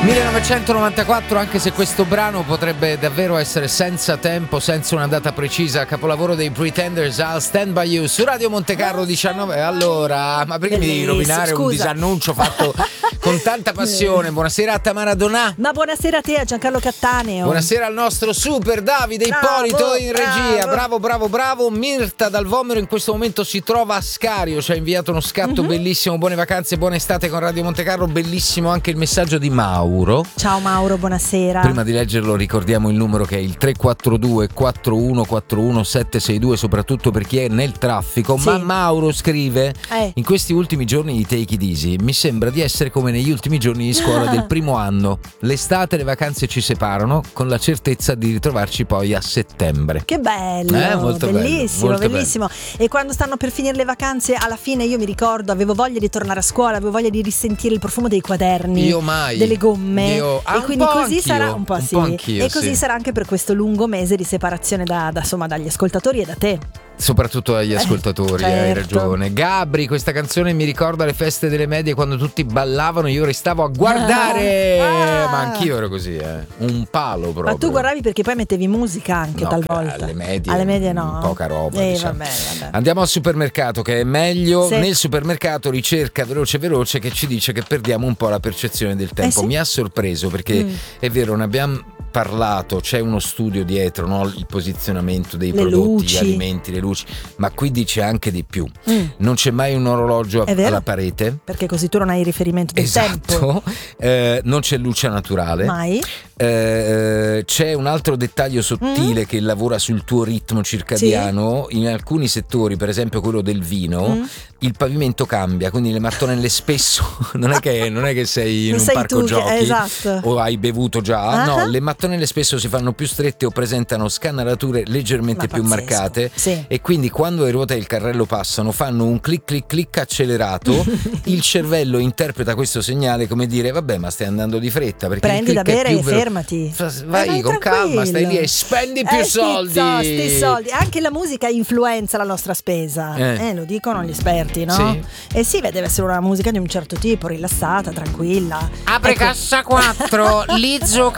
1994, anche se questo brano potrebbe davvero essere senza tempo, senza una data precisa, capolavoro dei Pretenders, I'll Stand By You su Radio Montecarlo 19. Allora, ma prima di rovinare un disannuncio fatto con tanta passione, buonasera a Tamara Donà. Ma buonasera a te, a Giancarlo Cattaneo. Buonasera al nostro super Davide Ippolito in regia. Bravo. Mirta Dal Vomero in questo momento si trova a Scario, ci ha inviato uno scatto bellissimo. Buone vacanze, buona estate con Radio Montecarlo. Bellissimo anche il messaggio di Mauro. Ciao Mauro, buonasera. Prima di leggerlo ricordiamo il numero che è il 342 4141 762, soprattutto per chi è nel traffico. Sì. Ma Mauro scrive: in questi ultimi giorni di Take It Easy mi sembra di essere come negli ultimi giorni di scuola del primo anno. L'estate e le vacanze ci separano con la certezza di ritrovarci poi a settembre. Che bello, molto bellissimo, bello, molto bellissimo. E quando stanno per finire le vacanze, alla fine io mi ricordo, avevo voglia di tornare a scuola, avevo voglia di risentire il profumo dei quaderni, Io mai. delle gomme. E quindi così anch'io, sarà un po' sì. Anch'io, e così sarà anche per questo lungo mese di separazione dagli ascoltatori e da te. Soprattutto agli ascoltatori, certo. Hai ragione. Gabri, questa canzone mi ricorda le feste delle medie quando tutti ballavano, io restavo a guardare. Ma anch'io ero così, un palo proprio. Ma tu guardavi perché poi mettevi musica anche talvolta. Alle medie no. Poca roba, diciamo. Vabbè. Andiamo al supermercato, che è meglio. Sì. Nel supermercato ricerca veloce che ci dice che perdiamo un po' la percezione del tempo. Sì. Mi ha sorpreso perché è vero, ne abbiamo parlato, c'è uno studio dietro, no? Il posizionamento dei prodotti, luci. gli alimenti, le luci, ma qui dice anche di più. Non c'è mai un orologio alla parete, perché così tu non hai riferimento del tempo. Non c'è luce naturale mai. C'è un altro dettaglio sottile che lavora sul tuo ritmo circadiano. In alcuni settori, per esempio quello del vino, il pavimento cambia, quindi le mattonelle spesso non è che sei in un parco giochi, esatto. o hai bevuto già. No, le mattonelle spesso si fanno più strette o presentano scanalature leggermente più marcate, e quindi quando le ruote del carrello passano fanno un clic accelerato. Il cervello interpreta questo segnale come dire: vabbè, ma stai andando di fretta, perché prendi da bere e fermati, vai con calma, stai lì e spendi più soldi. Sti soldi. Anche la musica influenza la nostra spesa, lo dicono gli esperti, no? Sì. E sì, deve essere una musica di un certo tipo, rilassata, tranquilla. Apre cassa 4, Lizzo